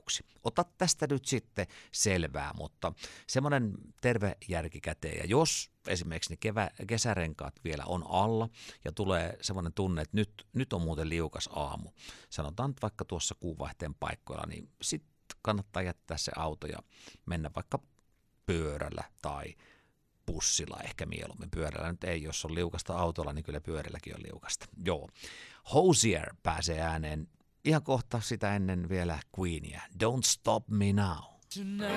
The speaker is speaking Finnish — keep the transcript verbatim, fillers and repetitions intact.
aluksi. Ota tästä nyt sitten selvää, mutta semmoinen terve järki käteen. Ja jos esimerkiksi ne kevä, kesärenkaat vielä on alla ja tulee semmoinen tunne, että nyt, nyt on muuten liukas aamu, sanotaan nyt vaikka tuossa kuuvaihteen paikkoilla, niin sitten kannattaa jättää se auto ja mennä vaikka pyörällä tai bussilla ehkä mieluummin. Pyörällä nyt ei, jos on liukasta autolla, niin kyllä pyörälläkin on liukasta. Joo. Hozier pääsee ääneen ihan kohta sitä ennen vielä Queenia. Don't Stop Me Now. Tonight